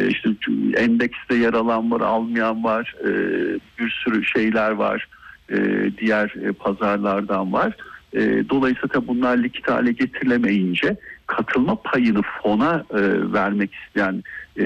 işte endekste yer alan var, almayan var, bir sürü şeyler var, diğer pazarlardan var. Dolayısıyla bunlar likit hale getirilemeyince katılma payını fona vermek isteyen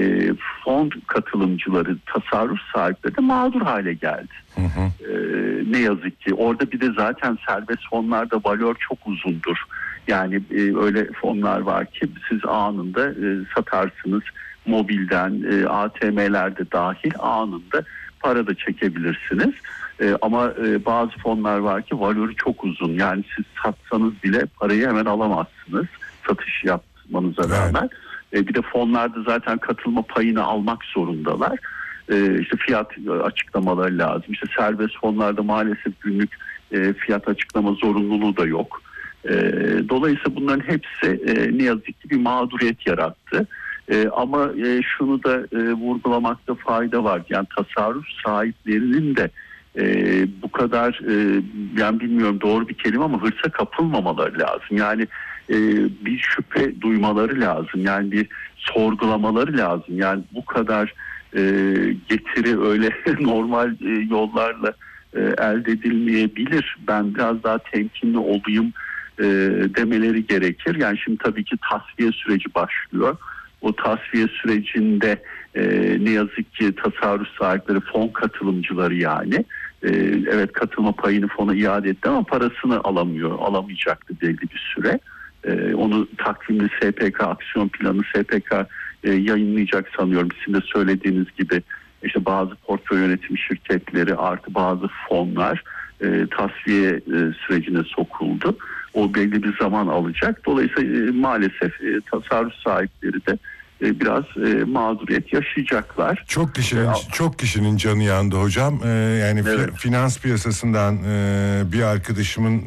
fon katılımcıları, tasarruf sahipleri de mağdur hale geldi. Hı hı. Ne yazık ki orada bir de zaten serbest fonlarda valör çok uzundur. Yani öyle fonlar var ki siz anında satarsınız, mobilden, ATM'lerde dahil anında para da çekebilirsiniz. Ama bazı fonlar var ki valörü çok uzun. Yani siz satsanız bile parayı hemen alamazsınız satış yapmanıza rağmen. Bir de fonlarda zaten katılma payını almak zorundalar. İşte fiyat açıklamaları lazım. İşte serbest fonlarda maalesef günlük fiyat açıklama zorunluluğu da yok. Dolayısıyla bunların hepsi ne yazık ki bir mağduriyet yarattı. Ama şunu da vurgulamakta fayda var. Yani tasarruf sahiplerinin de bu kadar yani bilmiyorum doğru bir kelime ama hırsa kapılmamaları lazım. Yani bir şüphe duymaları lazım. Yani bir sorgulamaları lazım. Yani bu kadar getiri öyle normal yollarla elde edilmeyebilir. Ben biraz daha temkinli olayım demeleri gerekir. Yani şimdi tabii ki tasfiye süreci başlıyor. O tasfiye sürecinde ne yazık ki tasarruf sahipleri, fon katılımcıları yani evet katılma payını fona iade etti ama parasını alamayacaktı belli bir süre. Onu takvimli SPK aksiyon planı SPK yayınlayacak sanıyorum. Sizin de söylediğiniz gibi işte bazı portföy yönetim şirketleri artı bazı fonlar tasfiye sürecine sokuldu. O belli bir zaman alacak. Dolayısıyla maalesef tasarruf sahipleri de biraz mağduriyet yaşayacaklar. Çok kişinin canı yandı hocam. Yani evet. Finans piyasasından bir arkadaşımın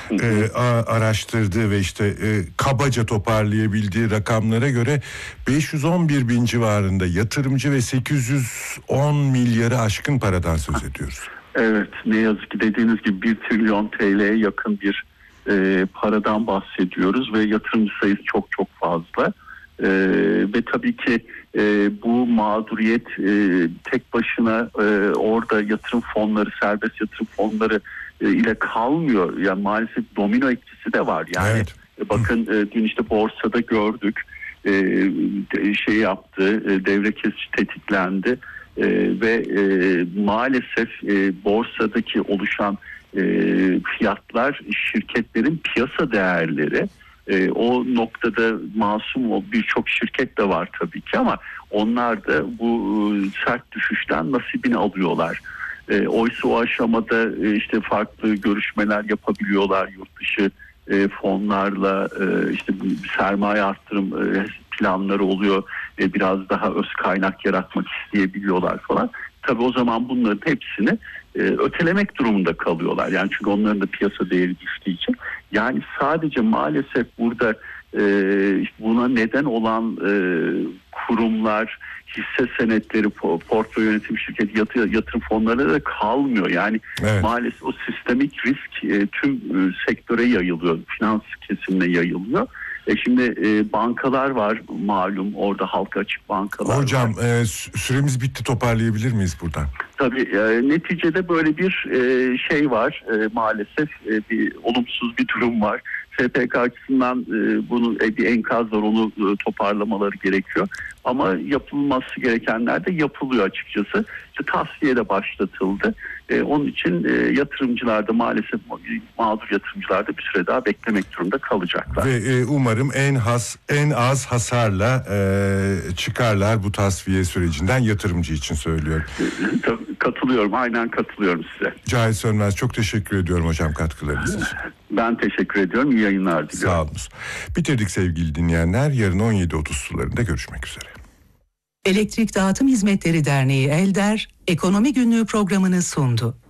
araştırdığı ve işte kabaca toparlayabildiği rakamlara göre 511 bin civarında yatırımcı ve 810 milyarı aşkın paradan söz ediyoruz. Evet, ne yazık ki dediğiniz gibi 1 trilyon TL'ye yakın bir paradan bahsediyoruz ve yatırımcı sayısı çok çok fazla. Ve tabii ki bu mağduriyet tek başına orada yatırım fonları, serbest yatırım fonları ile kalmıyor. Yani maalesef domino etkisi de var. Yani evet. Bakın dün işte borsada gördük, devre kesici tetiklendi ve maalesef borsadaki oluşan fiyatlar şirketlerin piyasa değerleri. O noktada masum birçok şirket de var tabii ki ama onlar da bu sert düşüşten nasibini alıyorlar. Oysa o aşamada işte farklı görüşmeler yapabiliyorlar yurt dışı fonlarla, işte sermaye arttırım planları oluyor, biraz daha öz kaynak yaratmak isteyebiliyorlar falan. Tabii o zaman bunların hepsini ötelemek durumunda kalıyorlar. Yani çünkü onların da piyasa değeri düştüğü için. Yani sadece maalesef burada buna neden olan kurumlar, hisse senetleri, portföy yönetim şirketi, yatırım fonları da kalmıyor. Yani evet. Maalesef o sistemik risk tüm sektöre yayılıyor, finans kesimine yayılıyor. Şimdi bankalar var malum, orada halka açık bankalar Hocam, var. Hocam süremiz bitti, toparlayabilir miyiz buradan? Tabii neticede böyle bir şey var maalesef bir olumsuz bir durum var. SPK açısından bunun bir enkaz var, onu toparlamaları gerekiyor. Ama yapılması gerekenler de yapılıyor açıkçası. İşte tasfiye de başlatıldı. Onun için yatırımcılar da maalesef mağdur yatırımcılar da bir süre daha beklemek durumunda kalacaklar. Ve umarım en az hasarla çıkarlar bu tasfiye sürecinden, yatırımcı için söylüyorum. Katılıyorum, aynen katılıyorum size. Cahit Sönmez, çok teşekkür ediyorum hocam katkılarınız için. Ben teşekkür ediyorum, iyi yayınlar diliyorum. Sağ olun. Bitirdik sevgili dinleyenler, yarın 17.30 sularında görüşmek üzere. Elektrik Dağıtım Hizmetleri Derneği ELDER, Ekonomi Günlüğü programını sundu.